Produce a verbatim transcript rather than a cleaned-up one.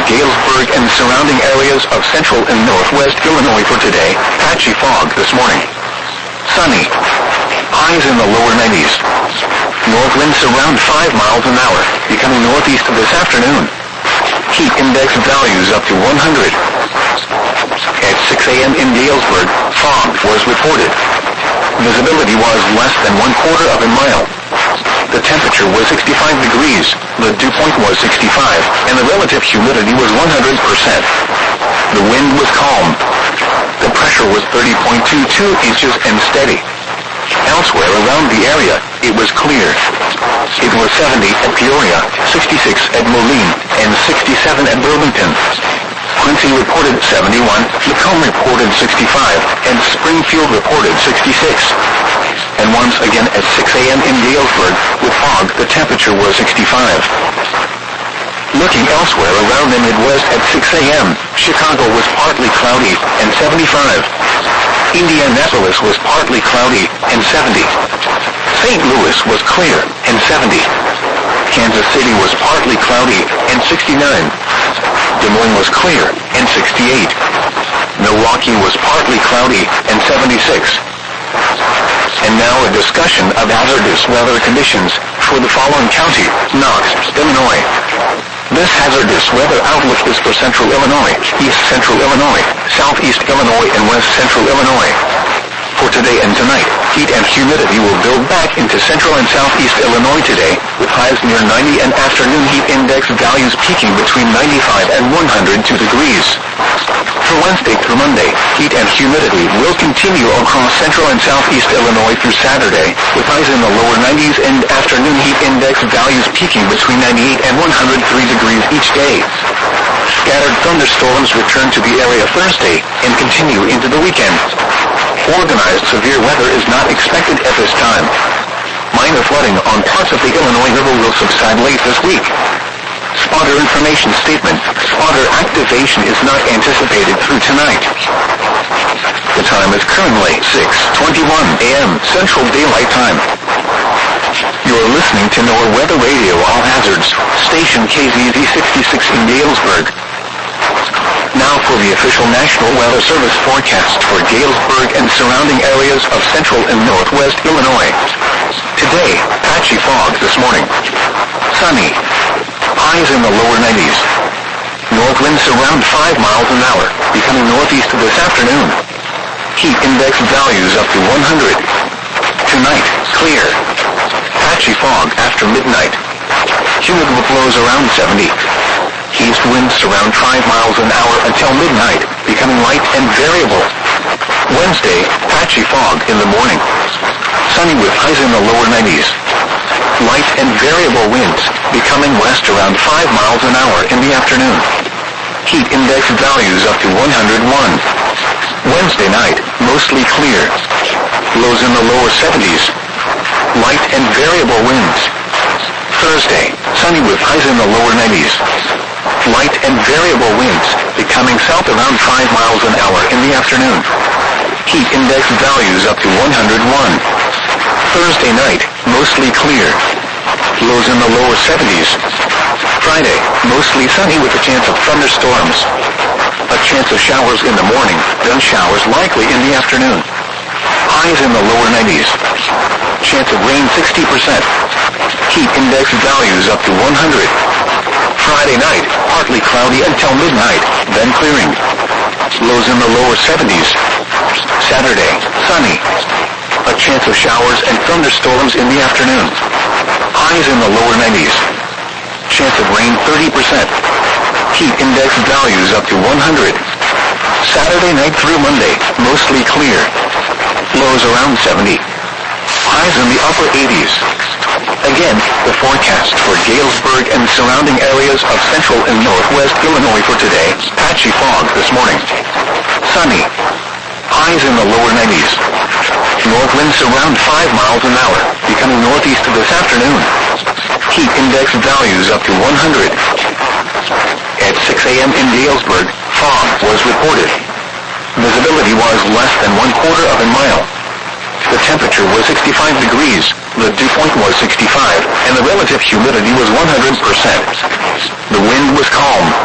Galesburg and surrounding areas of central and northwest Illinois for today. Patchy fog this morning. Sunny. Highs in the lower nineties. North winds around five miles an hour, becoming northeast this afternoon. Heat index values up to one hundred. At six a.m. in Galesburg, fog was reported. Visibility was less than one quarter of a mile. The temperature was sixty-five degrees, the dew point was sixty-five, and the relative humidity was one hundred percent. The wind was calm. The pressure was thirty point two two inches and steady. Elsewhere around the area, it was clear. It was seventy at Peoria, sixty-six at Moline, and sixty-seven at Burlington. Quincy reported seventy-one, Macomb reported sixty-five, and Springfield reported sixty-six. And once again at six a.m. in Galesburg, with fog, the temperature was sixty-five. Looking elsewhere around the Midwest at six a.m., Chicago was partly cloudy and seventy-five. Indianapolis was partly cloudy and seventy. Saint Louis was clear and seventy. Kansas City was partly cloudy and sixty-nine. Des Moines was clear and sixty-eight. Milwaukee was partly cloudy and seventy-six. And now a discussion of hazardous weather conditions for the following county: Knox, Illinois. This hazardous weather outlook is for central Illinois, east central Illinois, southeast Illinois, and west central Illinois. For today and tonight, heat and humidity will build back into central and southeast Illinois today, with highs near ninety and afternoon heat index values peaking between ninety-five and one hundred two degrees. For Wednesday through Monday, heat and humidity will continue across central and southeast Illinois through Saturday, with highs in the lower nineties and afternoon heat index values peaking between ninety-eight and one hundred three degrees each day. Scattered thunderstorms return to the area Thursday and continue into the weekend. Organized severe weather is not expected at this time. Minor flooding on parts of the Illinois River will subside late this week. Spotter information statement: spotter activation is not anticipated through tonight. The time is currently six twenty-one a.m. Central Daylight Time. You're listening to NOAA Weather Radio All Hazards, station K Z Z sixty-six in Galesburg. Now for the official National Weather Service forecast for Galesburg and surrounding areas of central and northwest Illinois. Today, patchy fog this morning. Sunny. Highs in the lower nineties. North winds around five miles an hour, becoming northeast this afternoon. Heat index values up to one hundred. Tonight, clear. Patchy fog after midnight. Humid flows around seventy. East winds around five miles an hour until midnight, becoming light and variable. Wednesday, patchy fog in the morning. Sunny with highs in the lower nineties. Light and variable winds, becoming west around five miles an hour in the afternoon. Heat index values up to one hundred one. Wednesday night, mostly clear. Lows in the lower seventies. Light and variable winds. Thursday, sunny with highs in the lower nineties. Light and variable winds, becoming south around five miles an hour in the afternoon. Heat index values up to one hundred one. Thursday night, mostly clear. Lows in the lower seventies. Friday, mostly sunny with a chance of thunderstorms. A chance of showers in the morning, then showers likely in the afternoon. Highs in the lower nineties. Chance of rain sixty percent. Heat index values up to one hundred. Friday night, partly cloudy until midnight, then clearing. Lows in the lower seventies. Saturday, sunny. A chance of showers and thunderstorms in the afternoon. Highs in the lower nineties. Chance of rain thirty percent. Heat index values up to one hundred. Saturday night through Monday, mostly clear. Lows around seventy. Highs in the upper eighties. Again, the forecast for Galesburg and surrounding areas of central and northwest Illinois for today. Patchy fog this morning. Sunny. Highs in the lower nineties. North winds around five miles an hour, becoming northeast this afternoon. Heat index values up to one hundred. At six a.m. in Galesburg, fog was reported. Visibility was less than one quarter of a mile. The temperature was sixty-five degrees, the dew point was sixty-five, and the relative humidity was one hundred percent. The wind was calm.